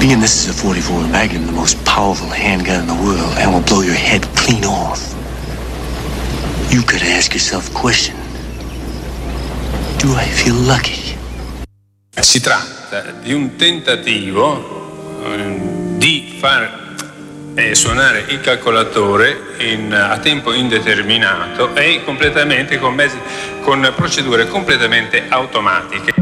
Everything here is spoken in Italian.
Being this is a 44 Magnum, the most powerful handgun in the world, and will blow your head clean off. You gotta ask yourself a question. Do I feel lucky? Si tratta di un tentativo di far suonare il calcolatore a tempo indeterminato e completamente con procedure completamente automatiche.